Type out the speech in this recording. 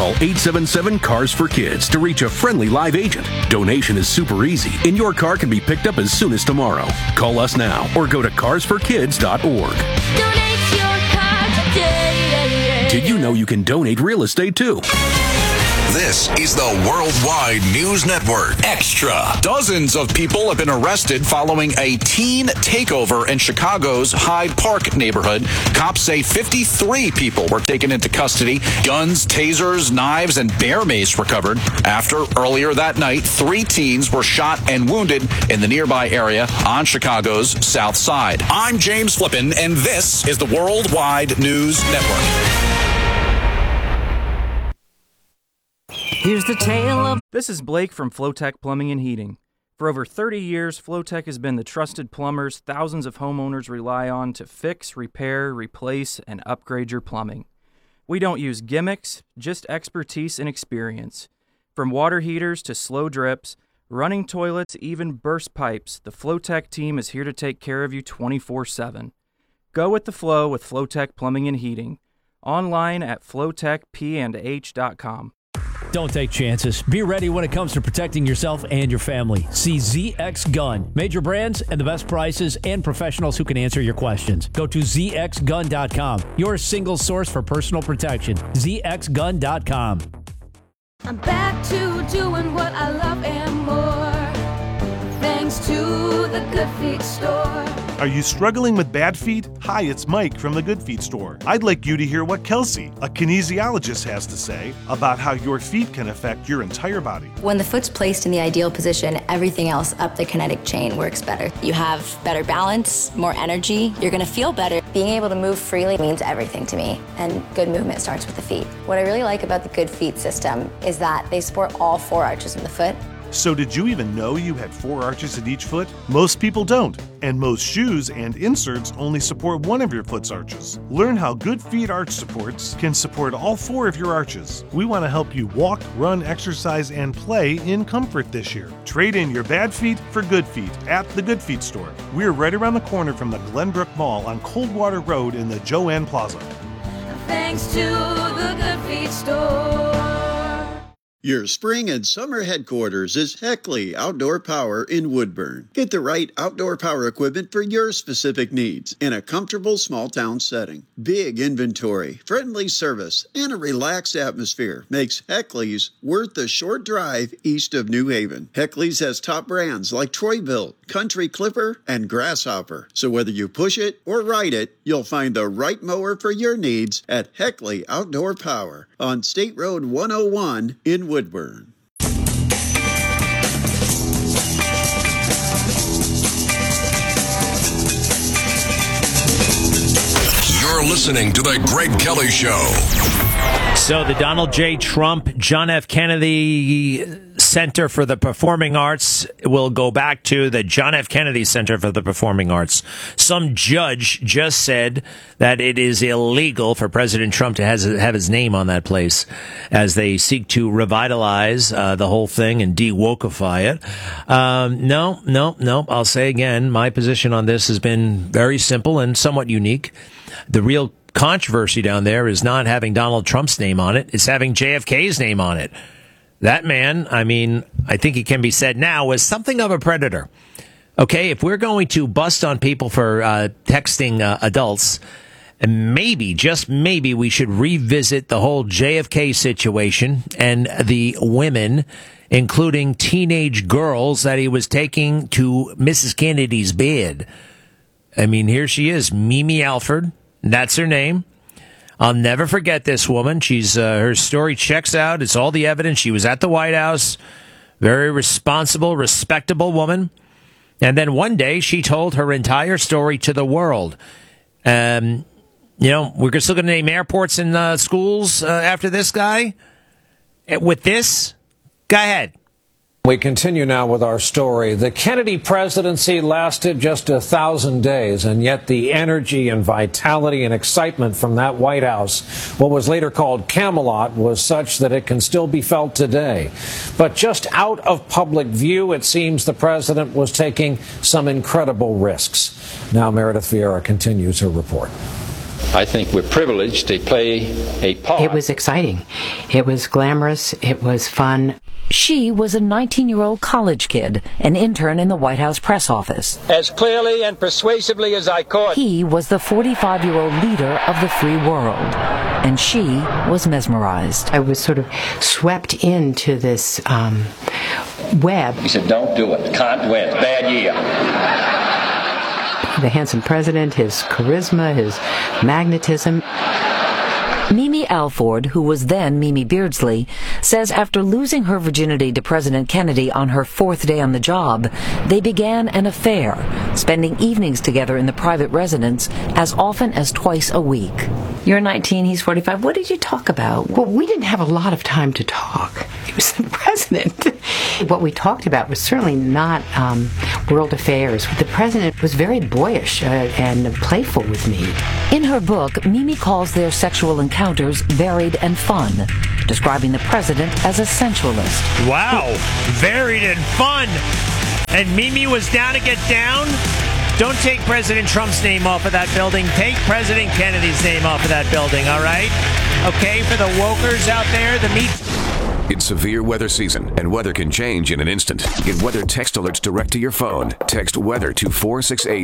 Call 877-CARS-FOR-KIDS to reach a friendly live agent. Donation is super easy, and your car can be picked up as soon as tomorrow. Call us now or go to carsforkids.org. Donate your car today. Did you know you can donate real estate too? This is the Worldwide News Network Extra. Dozens of people have been arrested following a teen takeover in Chicago's Hyde Park neighborhood. Cops say 53 people were taken into custody. Guns, tasers, knives, and bear mace recovered. After earlier that night, 3 teens were shot and wounded in the nearby area on Chicago's South Side. I'm James Flippin, and this is the Worldwide News Network. Here's the tale of... This is Blake from Flowtech Plumbing and Heating. For over 30 years, Flowtech has been the trusted plumbers thousands of homeowners rely on to fix, repair, replace, and upgrade your plumbing. We don't use gimmicks, just expertise and experience. From water heaters to slow drips, running toilets, even burst pipes, the Flowtech team is here to take care of you 24/7. Go with the flow with Flowtech Plumbing and Heating. Online at flowtechpandh.com. Don't take chances. Be ready when it comes to protecting yourself and your family. See ZX Gun. Major brands and the best prices and professionals who can answer your questions. Go to zxgun.com. Your single source for personal protection. zxgun.com. I'm back to doing what I love and more. Thanks to the Good Feet store. Are you struggling with bad feet? Hi, it's Mike from the Good Feet store. I'd like you to hear what Kelsey, a kinesiologist, has to say about how your feet can affect your entire body. When the foot's placed in the ideal position, everything else up the kinetic chain works better. You have better balance, more energy, you're gonna feel better. Being able to move freely means everything to me, and good movement starts with the feet. What I really like about the Good Feet system is that they support all 4 arches in the foot. So did you even know you had 4 arches in each foot? Most people don't, and most shoes and inserts only support one of your foot's arches. Learn how Good Feet arch supports can support all 4 of your arches. We want to help you walk, run, exercise, and play in comfort this year. Trade in your bad feet for good feet at the Good Feet store. We're right around the corner from the Glenbrook Mall on Coldwater Road in the Joanne Plaza. Thanks to the Good Feet store. Your spring and summer headquarters is Heckley Outdoor Power in Woodburn. Get the right outdoor power equipment for your specific needs in a comfortable small town setting. Big inventory, friendly service, and a relaxed atmosphere makes Heckley's worth the short drive east of New Haven. Heckley's has top brands like Troy-Bilt, Country Clipper, and Grasshopper. So whether you push it or ride it, you'll find the right mower for your needs at Heckley Outdoor Power on State Road 101 in Woodburn. You're listening to The Greg Kelly Show. So the Donald J. Trump, John F. Kennedy Center for the Performing Arts will go back to the John F. Kennedy Center for the Performing Arts. Some judge just said that it is illegal for President Trump to have his name on that place as they seek to revitalize the whole thing and de-wokeify it. No. I'll say again, my position on this has been very simple and somewhat unique. The real controversy down there is not having Donald Trump's name on it. It's having JFK's name on it. That man, I mean, I think it can be said now, was something of a predator. Okay, if we're going to bust on people for texting adults, maybe, just maybe, we should revisit the whole JFK situation and the women, including teenage girls that he was taking to Mrs. Kennedy's bed. I mean, here she is, Mimi Alford. That's her name. I'll never forget this woman. She's her story checks out. It's all the evidence. She was at the White House. Very responsible, respectable woman. And then one day she told her entire story to the world. You know, we're still going to name airports and schools after this guy. With this, go ahead. We continue now with our story. The Kennedy presidency lasted just 1,000 days, and yet the energy and vitality and excitement from that White House, what was later called Camelot, was such that it can still be felt today. But just out of public view, it seems the president was taking some incredible risks. Now Meredith Vieira continues her report. I think we're privileged to play a part. It was exciting. It was glamorous. It was fun. She was a 19-year-old college kid, an intern in the White House press office. As clearly and persuasively as I could. He was the 45-year-old leader of the free world, and she was mesmerized. I was sort of swept into this web. He said, don't do it. Can't win. Bad year. The handsome president, his charisma, his magnetism. Mimi Alford, who was then Mimi Beardsley, says after losing her virginity to President Kennedy on her 4th day on the job, they began an affair, spending evenings together in the private residence as often as twice a week. You're 19, he's 45. What did you talk about? Well, we didn't have a lot of time to talk. He was the president. What we talked about was certainly not world affairs. The president was very boyish and playful with me. In her book, Mimi calls their sexual encounters varied and fun, describing the president as a sensualist. Wow, varied and fun. And Mimi was down to get down? Don't take President Trump's name off of that building. Take President Kennedy's name off of that building, all right? Okay, for the wokers out there, the meat... It's severe weather season, and weather can change in an instant. Get weather text alerts direct to your phone. Text weather to 468